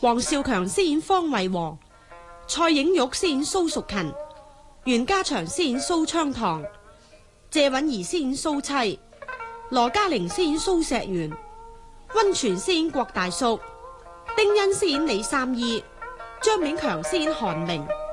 黃少強飾演方惠和，蔡影玉飾演蘇淑勤，袁家祥飾演蘇昌堂，謝允儀飾演蘇妻，羅嘉玲飾演蘇石元，溫泉飾演郭大叔，丁恩飾演李三姨，張炳強飾演韓明。